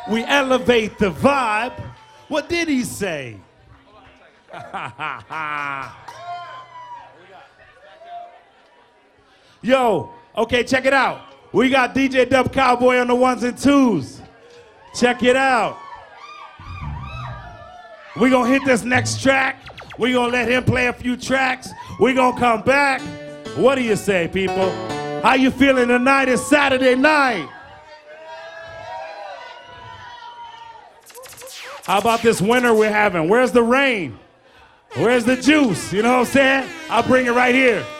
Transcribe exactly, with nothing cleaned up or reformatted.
We elevate the vibe. What did he say? Yo, okay, check it out. We got D J Dub Cowboy on the ones and twos. Check it out. We gonna hit this next track. We gonna let him play a few tracks. We gonna come back. What do you say, people? How you feeling tonight? It's Saturday night. How about this winter we're having? Where's the rain? Where's the juice? You know what I'm saying? I'll bring it right here.